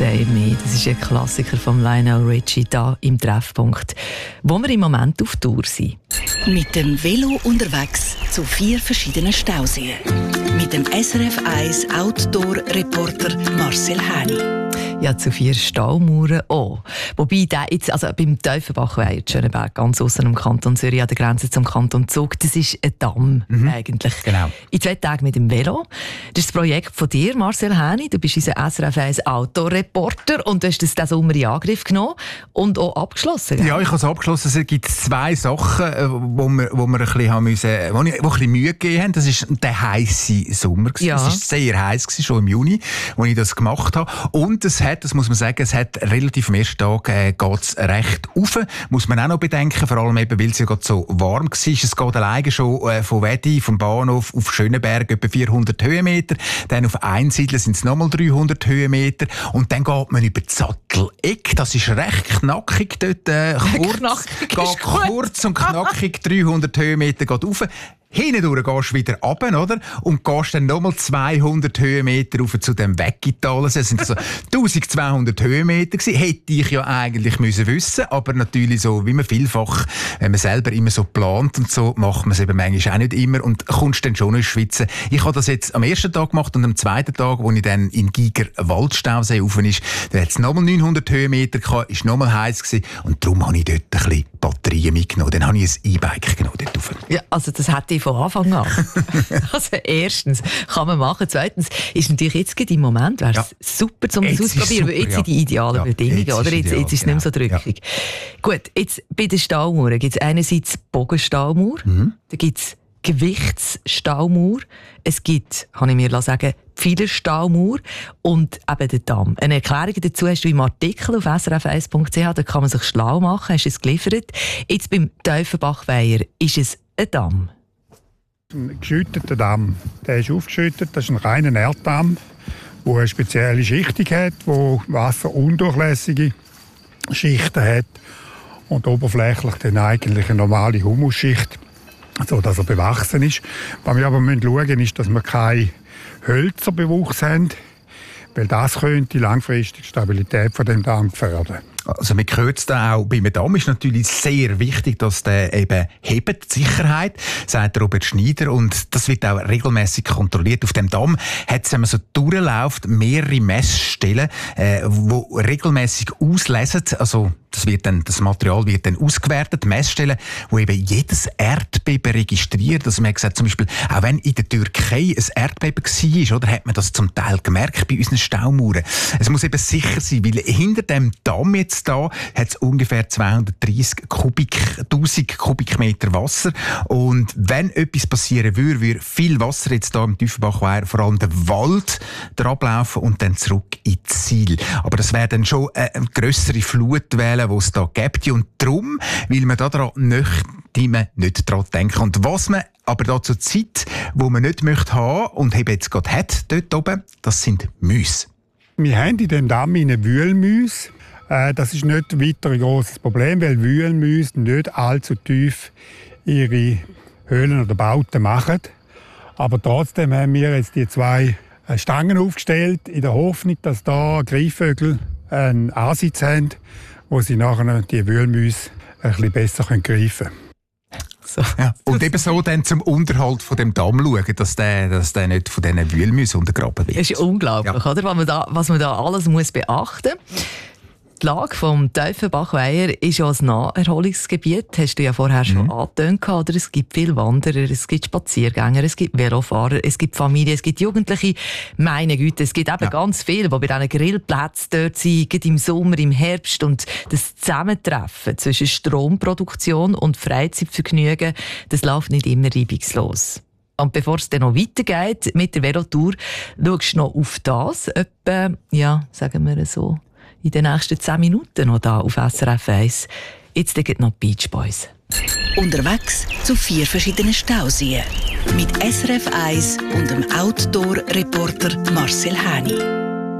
Say Me. Das ist ein Klassiker von Lionel Richie hier im Treffpunkt, wo wir im Moment auf Tour sind. Mit dem Velo unterwegs zu 4 verschiedenen Stauseen. Mit dem SRF 1 Outdoor-Reporter Marcel Häni. Ja, zu 4 Staumauern auch. Wobei der jetzt, also beim Teufenbachweiher, Schönenberg, ganz aussen im Kanton Zürich, an der Grenze zum Kanton Zug, das ist ein Damm eigentlich. Genau. In 2 Tagen mit dem Velo. Das ist das Projekt von dir, Marcel Häni. Du bist unser SRF 1 Outdoor-Reporter und du hast das diesen Sommer in Angriff genommen und auch abgeschlossen. Gell? Ja, ich habe es abgeschlossen. Es gibt 2 Sachen, wo wir ein bisschen haben müssen, wo ein bisschen Mühe gegeben haben. Das ist der heisse Sommer. Ja. Es war sehr heiß, schon im Juni, als ich das gemacht habe. Und das muss man sagen, es hat relativ am ersten Tag geht's recht rauf. Muss man auch noch bedenken, vor allem eben, weil es ja gerade so warm war. Es geht alleine schon von Wedi, vom Bahnhof auf Schönenberg etwa 400 Höhenmeter. Dann auf Einsiedeln sind es nochmal 300 Höhenmeter. Und dann geht man über die Satteleck. Das ist recht knackig dort. Kurz und knackig 300 Höhenmeter geht rauf. Hindurch gehst du wieder runter, oder? Und gehst dann nochmal 200 Höhenmeter rauf zu dem Weggital. Das sind also 1200 Höhenmeter gewesen. Hätte ich ja eigentlich müssen wissen, aber natürlich so, wie man vielfach, wenn man selber immer so plant und so, macht man es eben manchmal auch nicht immer und kommst dann schon ins Schwitzen. Ich habe das jetzt am ersten Tag gemacht und am zweiten Tag, wo ich dann in Giger Waldstausee rauf ist, da hat es nochmal 900 Höhenmeter gehabt, ist nochmal heiß gewesen und darum habe ich dort ein bisschen Batterien mitgenommen. Dann habe ich ein E-Bike genommen dort rauf. Ja, also das hätte ich von Anfang an. Also erstens kann man machen, zweitens ist natürlich jetzt gerade im Moment super zum ausprobieren, weil jetzt sind die idealen Bedingungen, jetzt oder? Jetzt ist es nicht mehr so drückig. Ja. Gut, jetzt bei den Staumauern gibt es einerseits Bogenstaumauer, da gibt es Gewichtsstaumauer, es gibt, kann ich mir sagen, Pfeilerstaumauer und eben den Damm. Eine Erklärung dazu hast du im Artikel auf srf1.ch, da kann man sich schlau machen, hast du es geliefert. Jetzt beim Teufenbachweiher ist es ein Damm. Ein geschütteter Damm. Der ist aufgeschüttet, das ist ein reiner Erddamm, der eine spezielle Schichtung hat, der wasserundurchlässige Schichten hat und oberflächlich dann eigentlich eine normale Humusschicht, sodass er bewachsen ist. Was wir aber schauen müssen, ist, dass wir keine Hölzerbewuchs haben, weil das könnte langfristig die Stabilität von dem Damm gefährden. Also man hört es da auch, beim Damm ist natürlich sehr wichtig, dass der eben hebt, die Sicherheit, sagt Robert Schneider, und das wird auch regelmäßig kontrolliert. Auf dem Damm hat es, wenn man so durchläuft, mehrere Messstellen, die regelmäßig auslesen, also das Material wird dann ausgewertet, Messstellen, wo eben jedes Erdbeben registriert. Also man hat gesagt, zum Beispiel, auch wenn in der Türkei ein Erdbeben war, oder, hat man das zum Teil gemerkt bei unseren Staumauern. Es muss eben sicher sein, weil hinter dem Damm jetzt da hat es ungefähr 230.000 Kubikmeter Wasser. Und wenn etwas passieren würde viel Wasser jetzt da im Tiefenbachweiher, vor allem der Wald, ablaufen und dann zurück ins Ziel. Aber das wäre dann schon eine grössere Flutwelle, die es da gibt. Und darum will man daran nicht daran denken. Und was man aber da zur Zeit, wo man nicht möchte haben und eben jetzt gerade hat, dort oben, das sind Mäuse. Wir haben in dem Damm eine Wühlmäuse. Das ist nicht weiter ein grosses Problem, weil Wühlmäuse nicht allzu tief ihre Höhlen oder Bauten machen. Aber trotzdem haben wir jetzt die 2 Stangen aufgestellt, in der Hoffnung, dass da Greifvögel einen Ansitz haben, wo sie nachher die Wühlmäuse ein bisschen besser greifen können. So. Ja. Und eben so dann zum Unterhalt von dem Damm schauen, dass der nicht von diesen Wühlmäusen untergraben wird. Das ist unglaublich, oder? Was man da alles muss beachten muss. Die Lage vom Teufenbachweiher ist ja ein Naherholungsgebiet, hast du ja vorher schon angetönt, oder? Es gibt viele Wanderer, es gibt Spaziergänger, es gibt Velofahrer, es gibt Familien, es gibt Jugendliche. Meine Güte, es gibt eben ganz viele, die bei diesen Grillplätzen dort sind, im Sommer, im Herbst. Und das Zusammentreffen zwischen Stromproduktion und Freizeitvergnügen, das läuft nicht immer reibungslos. Und bevor es dann noch weitergeht mit der Velotour, schaust du noch auf das, etwa, sagen wir so, in den nächsten 10 Minuten noch hier auf SRF 1. Jetzt liegen noch die Beach Boys. Unterwegs zu 4 verschiedenen Stauseen. Mit SRF 1 und dem Outdoor-Reporter Marcel Häni.